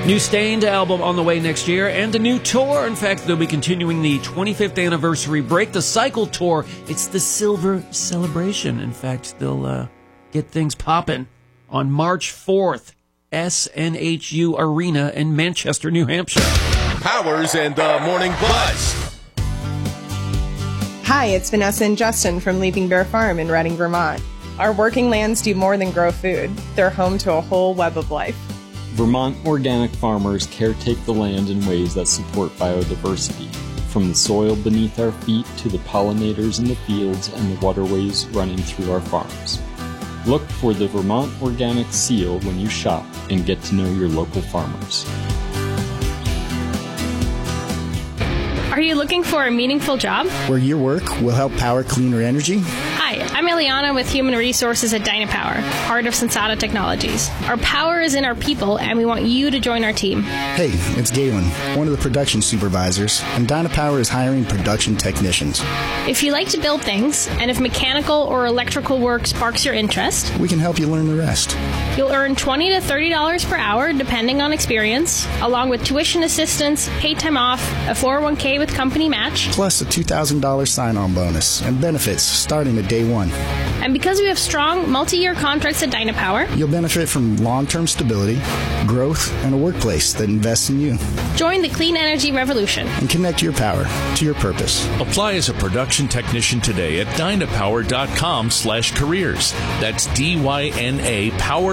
New Stained album on the way next year, and a new tour. In fact, they'll be continuing the 25th anniversary Break the Cycle tour. It's the Silver Celebration. In fact, they'll get things popping on March 4th, SNHU Arena in Manchester, New Hampshire. Powers and the Morning Buzz. Hi, it's Vanessa and Justin from Leaping Bear Farm in Reading, Vermont. Our working lands do more than grow food. They're home to a whole web of life. Vermont organic farmers caretake the land in ways that support biodiversity, from the soil beneath our feet to the pollinators in the fields and the waterways running through our farms. Look for the Vermont Organic seal when you shop and get to know your local farmers. Are you looking for a meaningful job? Where your work will help power cleaner energy? Hi, I'm Eliana with Human Resources at Dynapower, part of Sensata Technologies. Our power is in our people, and we want you to join our team. Hey, it's Galen, one of the production supervisors, and Dynapower is hiring production technicians. If you like to build things, and if mechanical or electrical work sparks your interest, we can help you learn the rest. You'll earn $20 to $30 per hour, depending on experience, along with tuition assistance, paid time off, a 401k with company match, plus a $2,000 sign-on bonus and benefits starting at day one. And because we have strong multi-year contracts at Dynapower, you'll benefit from long-term stability, growth, and a workplace that invests in you. Join the clean energy revolution and connect your power to your purpose. Apply as a production technician today at dynapower.com/careers. That's DYNA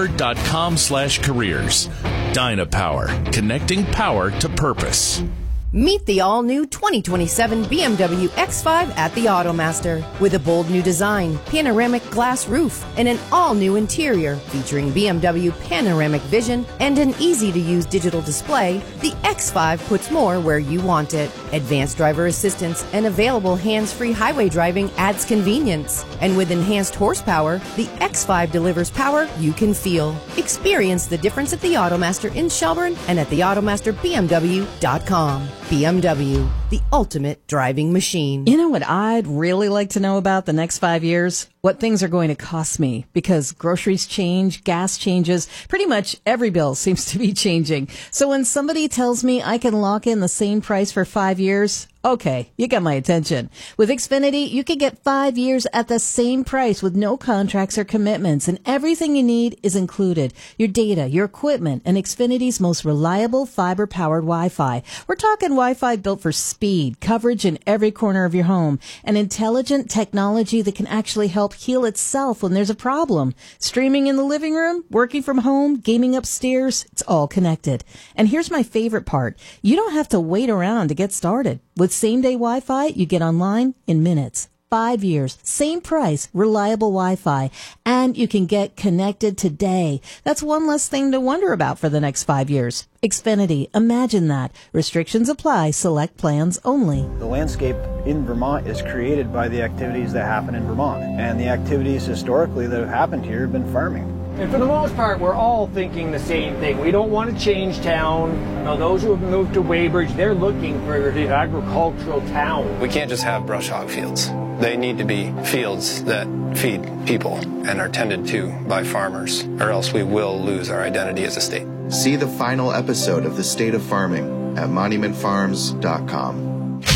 power.com/careers. Dynapower, connecting power to purpose. Meet the all-new 2027 BMW X5 at the Automaster. With a bold new design, panoramic glass roof, and an all-new interior featuring BMW Panoramic Vision and an easy-to-use digital display, the X5 puts more where you want it. Advanced driver assistance and available hands-free highway driving adds convenience. And with enhanced horsepower, the X5 delivers power you can feel. Experience the difference at the Automaster in Shelburne and at theautomasterbmw.com. BMW, the ultimate driving machine. You know what I'd really like to know about the next 5 years? What things are going to cost me, because groceries change, gas changes, pretty much every bill seems to be changing. So when somebody tells me I can lock in the same price for 5 years, okay, you got my attention. With Xfinity, you can get 5 years at the same price with no contracts or commitments, and everything you need is included. Your data, your equipment, and Xfinity's most reliable fiber-powered Wi-Fi. We're talking Wi-Fi built for speed, coverage in every corner of your home, and intelligent technology that can actually help heal itself when there's a problem. Streaming in the living room, working from home, gaming upstairs, it's all connected. And here's my favorite part. You don't have to wait around to get started. With same-day Wi-Fi, you get online in minutes. 5 years, same price, reliable Wi-Fi, and you can get connected today. That's one less thing to wonder about for the next 5 years. Xfinity, imagine that. Restrictions apply, select plans only. The landscape in Vermont is created by the activities that happen in Vermont, and the activities historically that have happened here have been farming. And for the most part, we're all thinking the same thing. We don't want to change town. You know, those who have moved to Weybridge, they're looking for the agricultural town. We can't just have brush hog fields. They need to be fields that feed people and are tended to by farmers, or else we will lose our identity as a state. See the final episode of The State of Farming at monumentfarms.com.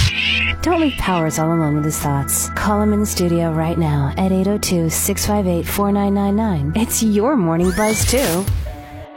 Don't leave Powers all alone with his thoughts. Call him in the studio right now at 802-658-4999. It's your morning buzz, too.